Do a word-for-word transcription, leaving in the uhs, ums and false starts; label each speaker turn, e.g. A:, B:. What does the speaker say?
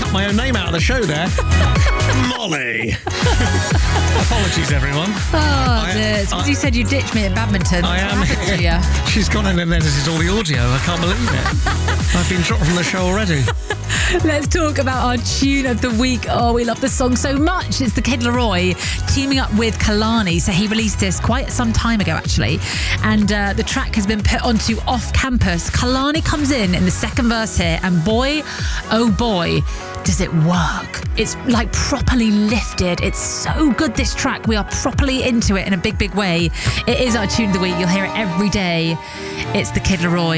A: cut my own name out of the show there. Molly. Apologies, everyone.
B: Oh,
A: I,
B: dear. It's because
A: I,
B: you said you ditched me at badminton.
A: I am.
B: What happened to you?
A: She's gone in and edited all the audio. I can't believe it. I've been dropped from the show already.
B: Let's talk about our tune of the week. Oh, we love the song so much. It's the Kid Laroi teaming up with Kehlani. So he released this quite some time ago, actually. And uh, the track has been put onto Off Campus. Kehlani comes in in the second verse here. And boy, oh boy, does it work. It's like properly lifted. It's so good, this track. We are properly into it in a big, big way. It is our tune of the week. You'll hear it every day. It's the Kid Laroi.